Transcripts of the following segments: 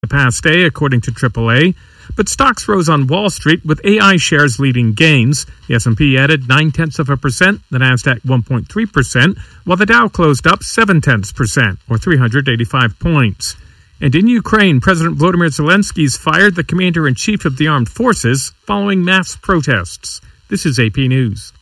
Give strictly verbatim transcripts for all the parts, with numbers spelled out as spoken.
the past day, according to triple A. But stocks rose on Wall Street with A I shares leading gains. The S and P added nine-tenths of a percent, the NASDAQ one point three percent, while the Dow closed up seven-tenths percent, or three hundred eighty-five points. And in Ukraine, President Volodymyr Zelensky's fired the commander-in-chief of the armed forces following mass protests. This is A P News.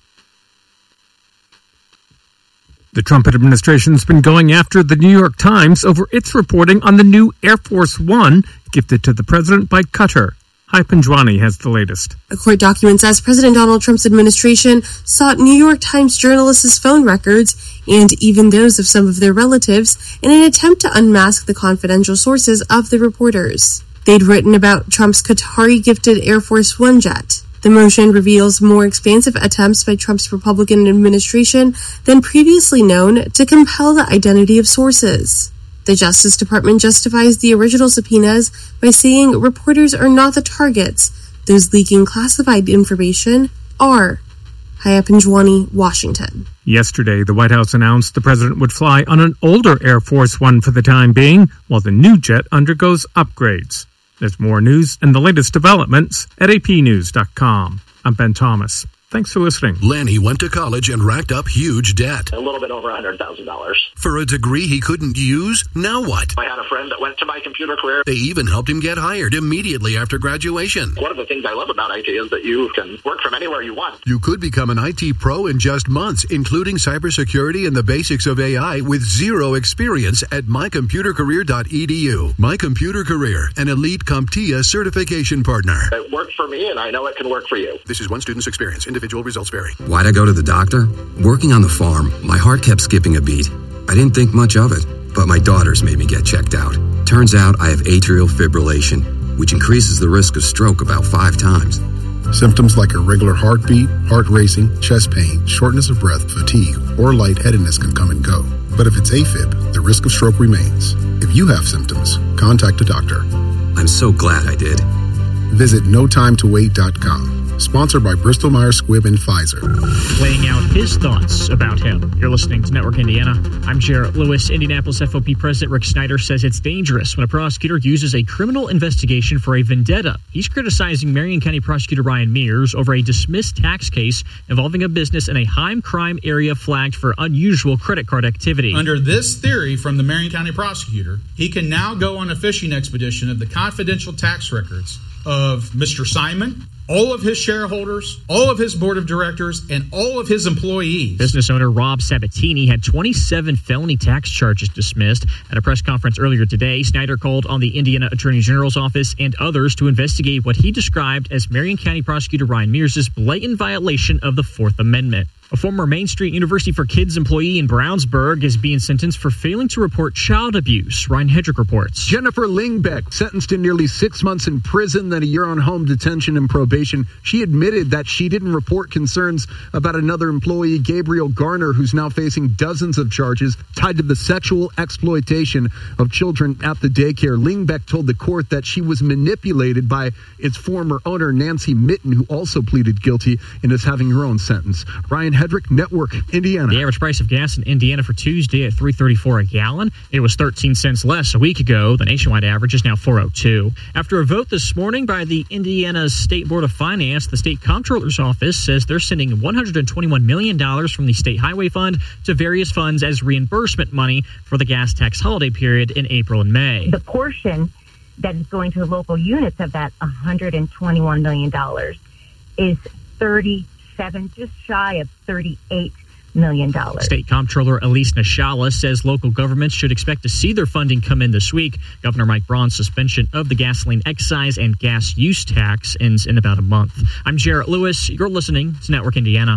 The Trump administration's been going after the New York Times over its reporting on the new Air Force One gifted to the president by Qatar. Hai Panjwani has the latest. A court document says President Donald Trump's administration sought New York Times journalists' phone records and even those of some of their relatives in an attempt to unmask the confidential sources of the reporters. They'd written about Trump's Qatari-gifted Air Force One jet. The motion reveals more expansive attempts by Trump's Republican administration than previously known to compel the identity of sources. The Justice Department justifies the original subpoenas by saying reporters are not the targets. Those leaking classified information are. Hai Panjwani, Washington. Yesterday, the White House announced the president would fly on an older Air Force One for the time being, while the new jet undergoes upgrades. There's more news and the latest developments at A P news dot com. I'm Ben Thomas. Thanks for listening. Lenny went to college and racked up huge debt. A little bit over one hundred thousand dollars. For a degree he couldn't use? Now what? I had a friend that went to My Computer Career. They even helped him get hired immediately after graduation. One of the things I love about I T is that you can work from anywhere you want. You could become an I T pro in just months, including cybersecurity and the basics of A I with zero experience at my computer career dot e d u. My Computer Career, an elite CompTIA certification partner. It worked for me, and I know it can work for you. This is one student's experience. Individual results vary. Why'd I go to the doctor? Working on the farm, my heart kept skipping a beat. I didn't think much of it, but my daughters made me get checked out. Turns out I have atrial fibrillation, which increases the risk of stroke about five times. Symptoms like irregular heartbeat, heart racing, chest pain, shortness of breath, fatigue, or lightheadedness can come and go. But if it's AFib, the risk of stroke remains. If you have symptoms, contact a doctor. I'm so glad I did. Visit no time to wait dot com. Sponsored by Bristol Myers Squibb and Pfizer. Laying out his thoughts about him. You're listening to Network Indiana. I'm Jarrett Lewis. Indianapolis F O P President Rick Snyder says it's dangerous when a prosecutor uses a criminal investigation for a vendetta. He's criticizing Marion County Prosecutor Ryan Mears over a dismissed tax case involving a business in a high crime area flagged for unusual credit card activity. Under this theory from the Marion County Prosecutor, he can now go on a fishing expedition of the confidential tax records of Mister Simon, all of his shareholders, all of his board of directors, and all of his employees. Business owner Rob Sabatini had twenty-seven felony tax charges dismissed. At a press conference earlier today, Snyder called on the Indiana Attorney General's office and others to investigate what he described as Marion County Prosecutor Ryan Mears' blatant violation of the Fourth Amendment. A former Main Street University for Kids employee in Brownsburg is being sentenced for failing to report child abuse. Ryan Hedrick reports. Jennifer Lingbeck, sentenced to nearly six months in prison, then a year on home detention and probation. She admitted that she didn't report concerns about another employee, Gabriel Garner, who's now facing dozens of charges tied to the sexual exploitation of children at the daycare. Lingbeck told the court that she was manipulated by its former owner, Nancy Mitten, who also pleaded guilty and is having her own sentence. Ryan Hedrick, Network, Indiana. The average price of gas in Indiana for Tuesday at three thirty-four a gallon. It was thirteen cents less a week ago. The nationwide average is now four oh two. After a vote this morning by the Indiana State Board of Finance, the state comptroller's office says they're sending one hundred twenty-one million dollars from the state highway fund to various funds as reimbursement money for the gas tax holiday period in April and May. The portion that is going to local units of that one hundred twenty-one million dollars is thirty-seven, just shy of thirty-eight million dollars. State Comptroller Elise Nashala says local governments should expect to see their funding come in this week. Governor Mike Braun's suspension of the gasoline excise and gas use tax ends in about a month. I'm Jarrett Lewis. You're listening to Network Indiana.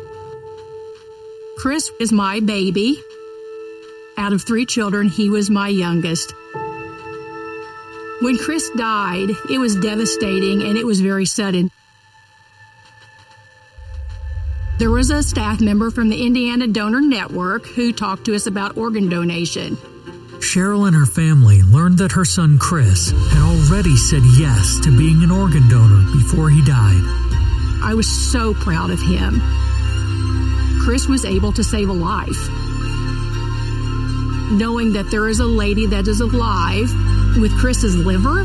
Chris is my baby. Out of three children, he was my youngest. When Chris died, it was devastating and it was very sudden. There was a staff member from the Indiana Donor Network who talked to us about organ donation. Cheryl and her family learned that her son Chris had already said yes to being an organ donor before he died. I was so proud of him. Chris was able to save a life. Knowing that there is a lady that is alive With Chris's liver,